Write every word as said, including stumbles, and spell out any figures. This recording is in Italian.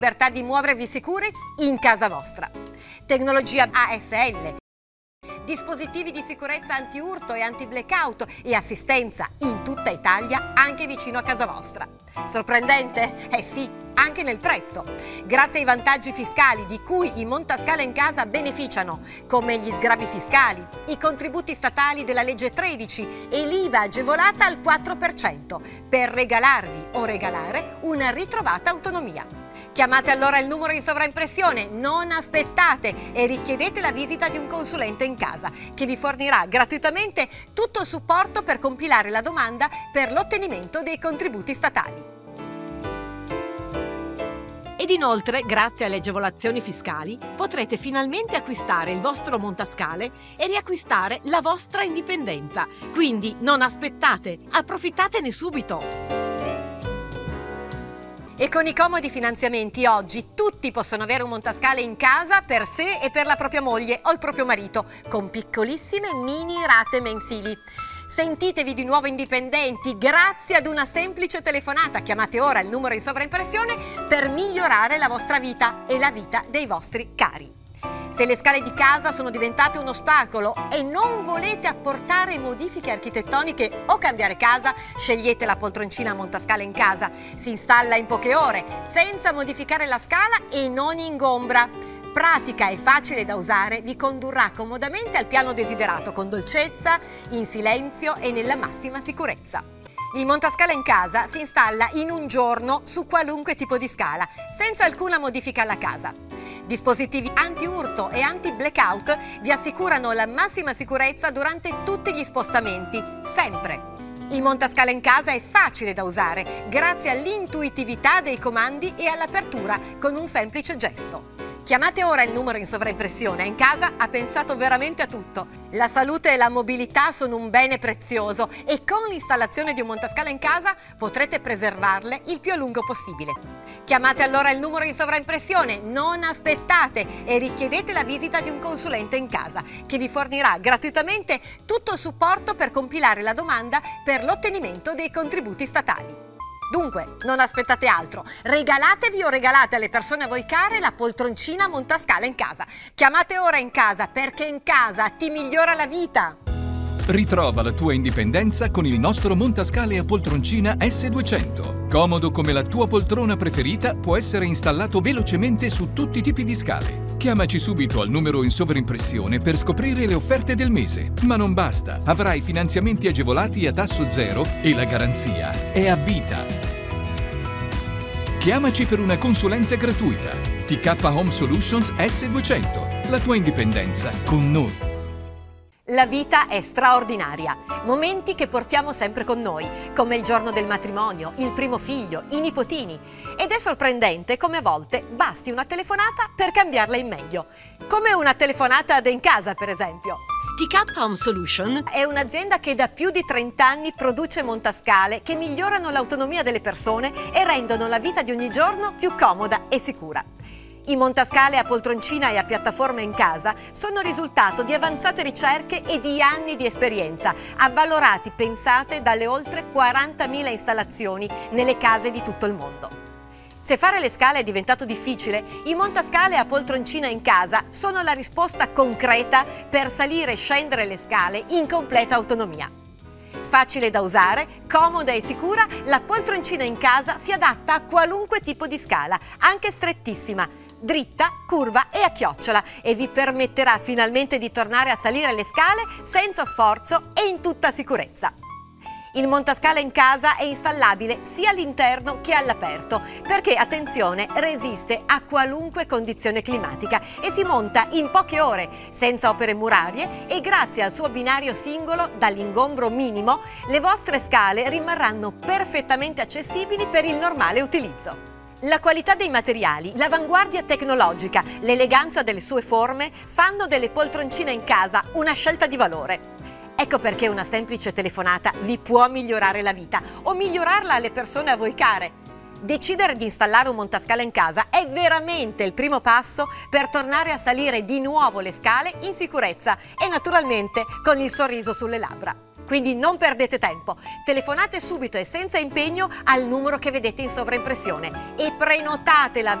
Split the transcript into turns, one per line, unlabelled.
libertà di muovervi sicuri in casa vostra. Tecnologia A S L, dispositivi di sicurezza anti-urto e anti-blackout e assistenza in tutta Italia, anche vicino a casa vostra. Sorprendente? Eh sì, anche nel prezzo. Grazie ai vantaggi fiscali di cui i Montascala in casa beneficiano, come gli sgravi fiscali, i contributi statali della legge tredici e l'I V A agevolata al quattro per cento, per regalarvi o regalare una ritrovata autonomia. Chiamate allora il numero in sovraimpressione, non aspettate e richiedete la visita di un consulente in casa che vi fornirà gratuitamente tutto il supporto per compilare la domanda per l'ottenimento dei contributi statali. Ed inoltre, grazie alle agevolazioni fiscali, potrete finalmente acquistare il vostro Montascale e riacquistare la vostra indipendenza. Quindi non aspettate, approfittatene subito! E con i comodi finanziamenti oggi tutti possono avere un Montascale in casa per sé e per la propria moglie o il proprio marito, con piccolissime mini rate mensili. Sentitevi di nuovo indipendenti grazie ad una semplice telefonata. Chiamate ora il numero in sovraimpressione per migliorare la vostra vita e la vita dei vostri cari. Se le scale di casa sono diventate un ostacolo e non volete apportare modifiche architettoniche o cambiare casa, scegliete la poltroncina Montascala in casa. Si installa in poche ore, senza modificare la scala e non ingombra. Pratica e facile da usare, vi condurrà comodamente al piano desiderato, con dolcezza, in silenzio e nella massima sicurezza. Il Montascala in casa si installa in un giorno su qualunque tipo di scala, senza alcuna modifica alla casa. Dispositivi anti-urto e anti-blackout vi assicurano la massima sicurezza durante tutti gli spostamenti, sempre. Il Montascala in casa è facile da usare, grazie all'intuitività dei comandi e all'apertura con un semplice gesto. Chiamate ora il numero in sovraimpressione, in casa ha pensato veramente a tutto. La salute e la mobilità sono un bene prezioso e con l'installazione di un Montascala in casa potrete preservarle il più a lungo possibile. Chiamate allora il numero in sovraimpressione, non aspettate e richiedete la visita di un consulente in casa che vi fornirà gratuitamente tutto il supporto per compilare la domanda per l'ottenimento dei contributi statali. Dunque, non aspettate altro, regalatevi o regalate alle persone a voi care la poltroncina Montascala in casa. Chiamate ora in casa perché in casa ti migliora la vita.
Ritrova la tua indipendenza con il nostro Montascale a poltroncina S duecento. Comodo come la tua poltrona preferita, può essere installato velocemente su tutti i tipi di scale. Chiamaci subito al numero in sovraimpressione per scoprire le offerte del mese. Ma non basta, avrai finanziamenti agevolati a tasso zero e la garanzia è a vita. Chiamaci per una consulenza gratuita. T K Home Solutions S duecento. La tua indipendenza con noi.
La vita è straordinaria, momenti che portiamo sempre con noi, come il giorno del matrimonio, il primo figlio, i nipotini. Ed è sorprendente come a volte basti una telefonata per cambiarla in meglio, come una telefonata ad In Casa, per esempio. T K Home Solution è un'azienda che da più di trenta anni produce Montascale che migliorano l'autonomia delle persone e rendono la vita di ogni giorno più comoda e sicura. I Montascale a poltroncina e a piattaforma in casa sono risultato di avanzate ricerche e di anni di esperienza, avvalorati, pensate, dalle oltre quarantamila installazioni nelle case di tutto il mondo. Se fare le scale è diventato difficile, i Montascale a poltroncina in casa sono la risposta concreta per salire e scendere le scale in completa autonomia. Facile da usare, comoda e sicura, la poltroncina in casa si adatta a qualunque tipo di scala, anche strettissima, dritta, curva e a chiocciola, e vi permetterà finalmente di tornare a salire le scale senza sforzo e in tutta sicurezza. Il Montascala in casa è installabile sia all'interno che all'aperto perché, attenzione, resiste a qualunque condizione climatica e si monta in poche ore, senza opere murarie, e grazie al suo binario singolo dall'ingombro minimo, le vostre scale rimarranno perfettamente accessibili per il normale utilizzo. La qualità dei materiali, l'avanguardia tecnologica, l'eleganza delle sue forme fanno delle poltroncine in casa una scelta di valore. Ecco perché una semplice telefonata vi può migliorare la vita o migliorarla alle persone a voi care. Decidere di installare un Montascala in casa è veramente il primo passo per tornare a salire di nuovo le scale in sicurezza e naturalmente con il sorriso sulle labbra. Quindi non perdete tempo, telefonate subito e senza impegno al numero che vedete in sovraimpressione e prenotate la